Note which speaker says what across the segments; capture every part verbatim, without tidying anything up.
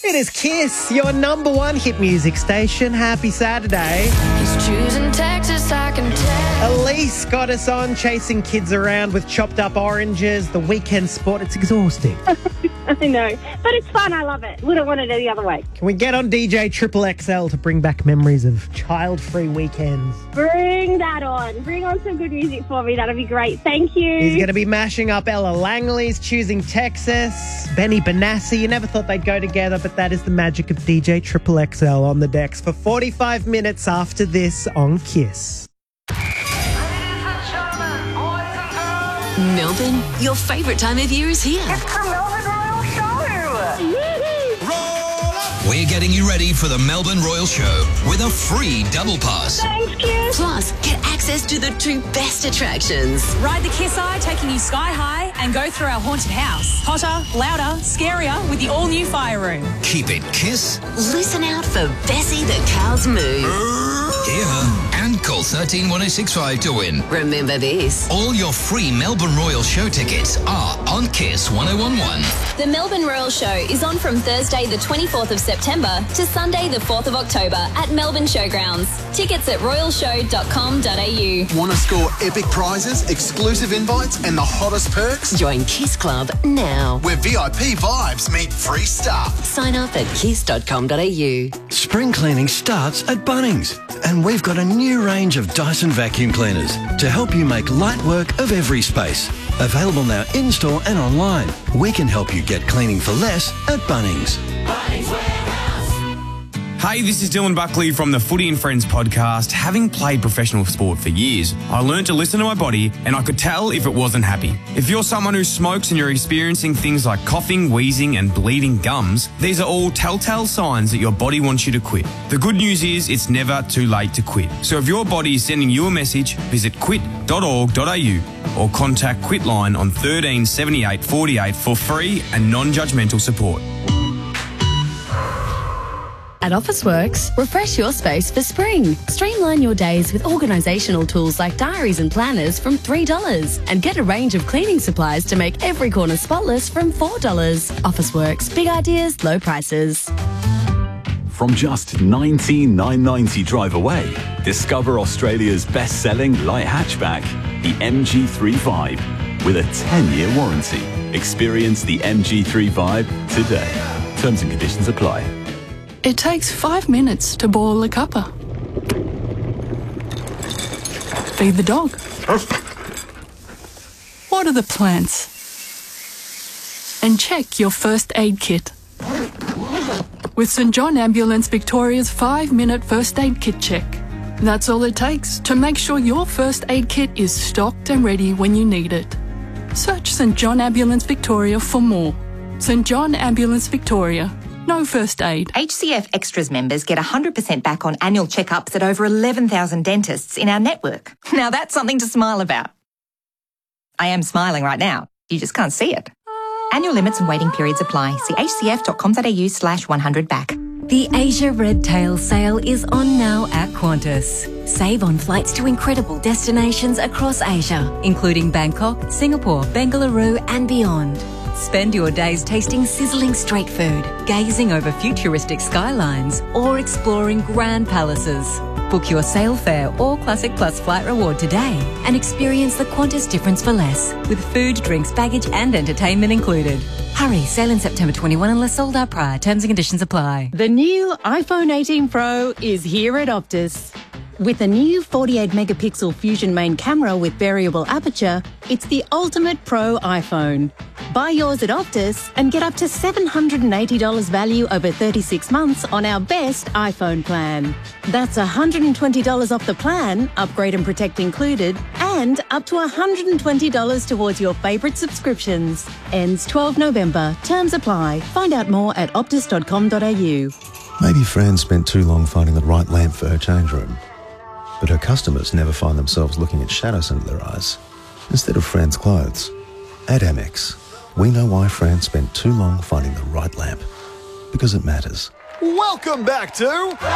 Speaker 1: It is Kiss, your number one hit music station. Happy Saturday.
Speaker 2: He's choosing Texas, I can tell.
Speaker 1: Elise got us on chasing kids around with chopped up oranges, the weekend sport. It's exhausting.
Speaker 3: I know, but it's fun. I love it. Wouldn't want to do the other way.
Speaker 1: Can we get on D J Triple X L to bring back memories of child-free weekends?
Speaker 3: Bring that on. Bring on some good music for me. That'll be great. Thank you.
Speaker 1: He's going to be mashing up Ella Langley's Choosing Texas, Benny Benassi. You never thought they'd go together, but that is the magic of D J Triple X L on the decks for forty-five minutes after this on Kiss.
Speaker 4: Melbourne, your favourite time of year is here.
Speaker 5: It's the Melbourne Royal Show.
Speaker 6: We're getting you ready for the Melbourne Royal Show with a free double pass.
Speaker 3: Thanks, Kiss.
Speaker 4: Plus, get access to the two best attractions.
Speaker 7: Ride the Kiss Eye, taking you sky high, and go through our haunted house. Hotter, louder, scarier with the all-new fire room.
Speaker 6: Keep it Kiss.
Speaker 4: Listen out for Bessie the Cow's Moo.
Speaker 6: Hear her and call one three one oh six five to win.
Speaker 4: Remember this.
Speaker 6: All your free Melbourne Royal Show tickets are on Kiss one oh one one.
Speaker 8: The Melbourne Royal Show is on from Thursday the twenty-fourth of September to Sunday the fourth of October at Melbourne Showgrounds. Tickets at royal show dot com dot a u.
Speaker 9: Want to score epic prizes, exclusive invites and the hottest perks?
Speaker 4: Join Kiss Club now.
Speaker 9: Where V I P vibes meet free stuff.
Speaker 4: Sign up at kiss dot com dot a u.
Speaker 10: Spring cleaning starts at Bunnings, and we've got a new range of Dyson vacuum cleaners to help you make light work of every space. Available now in-store and online. We can help you get cleaning for less at Bunnings.
Speaker 11: Bunnings Warehouse. Hey, this is Dylan Buckley from the Footy and Friends podcast. Having played professional sport for years, I learned to listen to my body and I could tell if it wasn't happy. If you're someone who smokes and you're experiencing things like coughing, wheezing and bleeding gums, these are all telltale signs that your body wants you to quit. The good news is it's never too late to quit. So if your body is sending you a message, visit quit dot org dot a u or contact Quitline on thirteen seventy-eight forty-eight for free and non-judgmental support.
Speaker 12: At Officeworks, refresh your space for spring. Streamline your days with organisational tools like diaries and planners from three dollars and get a range of cleaning supplies to make every corner spotless from four dollars. Officeworks, big ideas, low prices.
Speaker 13: From just nineteen thousand nine hundred ninety drive away, discover Australia's best-selling light hatchback, the M G three Vibe, with a ten-year warranty. Experience the M G three Vibe today. Terms and conditions apply.
Speaker 14: It takes five minutes to boil a cuppa. Feed the dog. Water the plants. And check your first aid kit. With St John Ambulance Victoria's five-minute first aid kit check. That's all it takes to make sure your first aid kit is stocked and ready when you need it. Search St John Ambulance Victoria for more. St John Ambulance Victoria. No first aid.
Speaker 15: H C F Extras members get one hundred percent back on annual checkups at over eleven thousand dentists in our network. Now that's something to smile about. I am smiling right now. You just can't see it. Annual limits and waiting periods apply. See h c f dot com dot a u slash one hundred back.
Speaker 16: The Asia Red Tail sale is on now at Qantas. Save on flights to incredible destinations across Asia, including Bangkok, Singapore, Bengaluru and beyond. Spend your days tasting sizzling street food, gazing over futuristic skylines, or exploring grand palaces. Book your sail fare or Classic Plus flight reward today and experience the Qantas difference for less, with food, drinks, baggage and entertainment included. Hurry, sale in September twenty-first unless sold out prior. Terms and conditions apply.
Speaker 17: The new iPhone eighteen Pro is here at Optus. With a new forty-eight megapixel Fusion main camera with variable aperture, it's the ultimate pro iPhone. Buy yours at Optus and get up to seven hundred eighty dollars value over thirty-six months on our best iPhone plan. That's one hundred twenty dollars off the plan, upgrade and protect included, and up to one hundred twenty dollars towards your favourite subscriptions. Ends twelfth of November. Terms apply. Find out more at optus dot com dot a u.
Speaker 18: Maybe Fran spent too long finding the right lamp for her change room. But her customers never find themselves looking at shadows under their eyes instead of Fran's clothes. At Amex, we know why Fran spent too long finding the right lamp. Because it matters.
Speaker 19: Welcome back to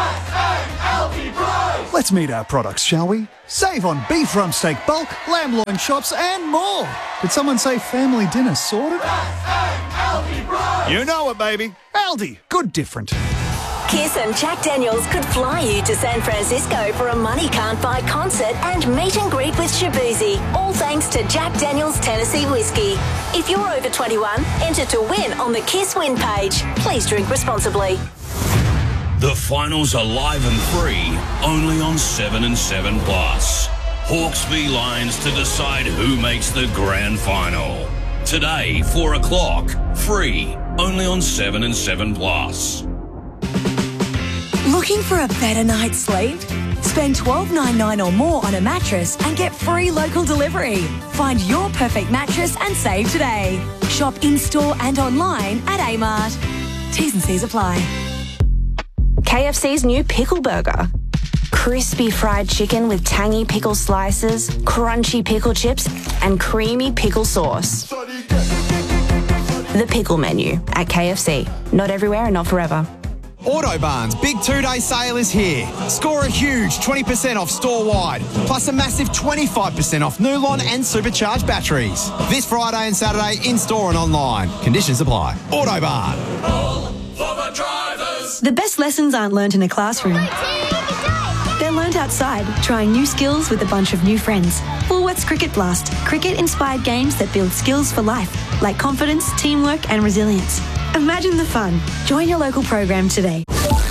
Speaker 19: Let's meet our products, shall we? Save on beef rump steak bulk, lamb loin chops and more. Did someone say family dinner sorted? You know it, baby. Aldi, good different.
Speaker 20: Kiss and Jack Daniels could fly you to San Francisco for a money can't buy concert and meet and greet with Shabuzi, all thanks to Jack Daniels Tennessee Whiskey. If you're over twenty-one, enter to win on the Kiss Win page. Please drink responsibly.
Speaker 21: The finals are live and free, only on seven and seven Plus. Hawkesby Lions to decide who makes the grand final. Today, four o'clock, free, only on seven and seven Plus.
Speaker 22: Looking for a better night's sleep? Spend twelve dollars ninety-nine or more on a mattress and get free local delivery. Find your perfect mattress and save today. Shop in-store and online at Amart. T's and C's apply.
Speaker 23: K F C's new Pickle Burger. Crispy fried chicken with tangy pickle slices, crunchy pickle chips, and creamy pickle sauce. The Pickle Menu at K F C. Not everywhere and not forever.
Speaker 24: Autobarn's big two-day sale is here. Score a huge twenty percent off store-wide, plus a massive twenty-five percent off Nulon and supercharged batteries. This Friday and Saturday in-store and online. Conditions apply. Autobarn.
Speaker 25: All for the drivers.
Speaker 26: The best lessons aren't learnt in a classroom. They're learnt outside, trying new skills with a bunch of new friends. Woolworths Cricket Blast. Cricket-inspired games that build skills for life, like confidence, teamwork and resilience. Imagine the fun. Join your local program today.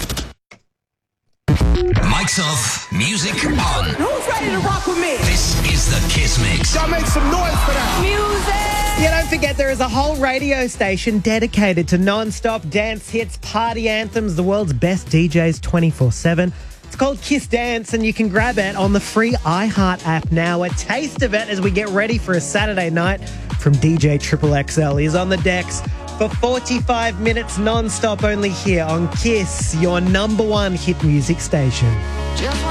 Speaker 6: Mics off, music on.
Speaker 25: Who's ready to rock with me?
Speaker 6: This is the Kiss Mix.
Speaker 25: Y'all make some noise for that.
Speaker 1: Music! Yeah, don't forget there is a whole radio station dedicated to non-stop dance hits, party anthems, the world's best D Js twenty-four seven. It's called Kiss Dance, and you can grab it on the free iHeart app now. A taste of it as we get ready for a Saturday night from D J Triple X L. He's on the decks for forty-five minutes non-stop only here on Kiss, your number one hit music station.